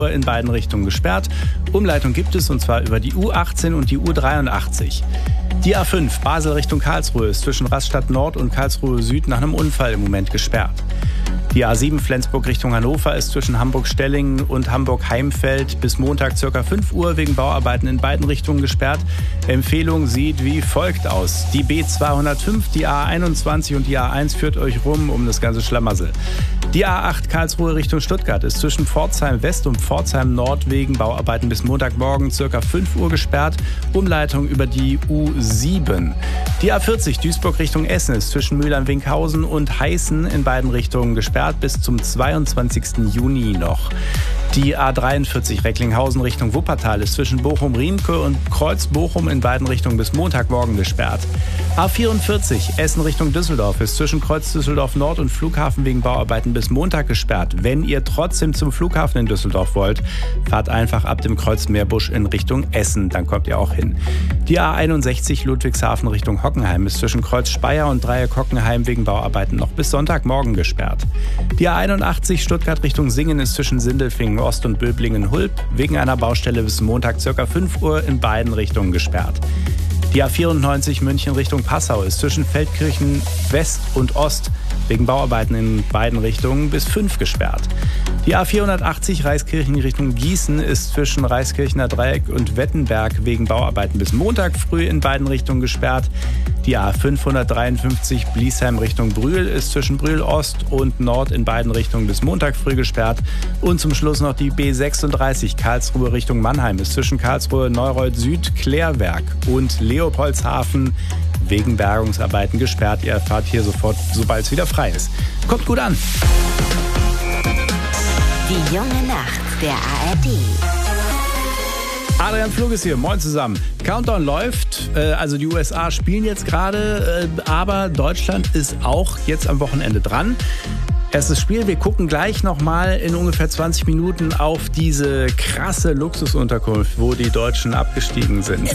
in beiden Richtungen gesperrt. Umleitung gibt es, und zwar über die U18 und die U83. Die A5 Basel Richtung Karlsruhe ist zwischen Rastatt Nord und Karlsruhe Süd nach einem Unfall im Moment gesperrt. Die A7 Flensburg Richtung Hannover ist zwischen Hamburg-Stellingen und Hamburg-Heimfeld bis Montag ca. 5 Uhr wegen Bauarbeiten in beiden Richtungen gesperrt. Empfehlung sieht wie folgt aus. Die B205, die A21 und die A1 führt euch rum um das ganze Schlamassel. Die A8 Karlsruhe Richtung Stuttgart ist zwischen Pforzheim West und Pforzheim Nord wegen Bauarbeiten bis Montagmorgen ca. 5 Uhr gesperrt. Umleitung über die U7. Die A40 Duisburg Richtung Essen ist zwischen Mülheim-Winkhausen und Heißen in beiden Richtungen gesperrt bis zum 22. Juni noch. Die A43 Recklinghausen Richtung Wuppertal ist zwischen Bochum-Riemke und Kreuz-Bochum in beiden Richtungen bis Montagmorgen gesperrt. A44 Essen Richtung Düsseldorf ist zwischen Kreuz Düsseldorf Nord und Flughafen wegen Bauarbeiten bis Montag gesperrt. Wenn ihr trotzdem zum Flughafen in Düsseldorf wollt, fahrt einfach ab dem Kreuz Meerbusch in Richtung Essen, dann kommt ihr auch hin. Die A61 Ludwigshafen Richtung Hockenheim ist zwischen Kreuz Speyer und Dreieck Hockenheim wegen Bauarbeiten noch bis Sonntagmorgen gesperrt. Die A81 Stuttgart Richtung Singen ist zwischen Sindelfingen Ost und Böblingen-Hulb wegen einer Baustelle bis Montag ca. 5 Uhr in beiden Richtungen gesperrt. Die A94 München Richtung Passau ist zwischen Feldkirchen West und Ost wegen Bauarbeiten in beiden Richtungen bis 5 gesperrt. Die A480 Reiskirchen Richtung Gießen ist zwischen Reiskirchener Dreieck und Wettenberg wegen Bauarbeiten bis Montag früh in beiden Richtungen gesperrt. Die A553 Bliesheim Richtung Brühl ist zwischen Brühl Ost und Nord in beiden Richtungen bis Montag früh gesperrt. Und zum Schluss noch die B36 Karlsruhe Richtung Mannheim ist zwischen Karlsruhe Neureuth Süd, Klärwerk und Leopoldshafen wegen Bergungsarbeiten gesperrt. Ihr erfahrt hier sofort, sobald es wieder frei ist. Kommt gut an! Die junge Nacht der ARD. Adrian Flug ist hier, moin zusammen. Countdown läuft, also die USA spielen jetzt gerade, aber Deutschland ist auch jetzt am Wochenende dran. Erstes Spiel, wir gucken gleich nochmal in ungefähr 20 Minuten auf diese krasse Luxusunterkunft, wo die Deutschen abgestiegen sind.